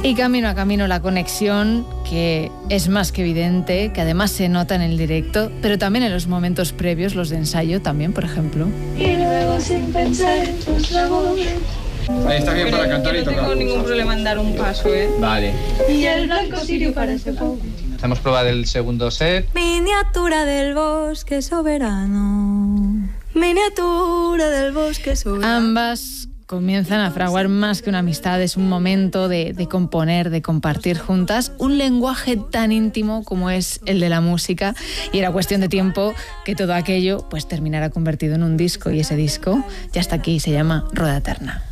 Y camino a camino la conexión, que es más que evidente, que además se nota en el directo, pero también en los momentos previos, los de ensayo también, por ejemplo. Y luego sin pensar en tus labores. Ahí está bien para cantar y tocar. No tengo ningún problema en dar un paso, ¿eh? Vale. Y el blanco sirio parece poco. Hacemos prueba del segundo set. Miniatura del bosque soberano. Miniatura del bosque soberano. Ambas comienzan a fraguar más que una amistad, es un momento de componer, de compartir juntas un lenguaje tan íntimo como es el de la música, y era cuestión de tiempo que todo aquello pues terminara convertido en un disco, y ese disco ya está aquí, se llama Rueda Eterna.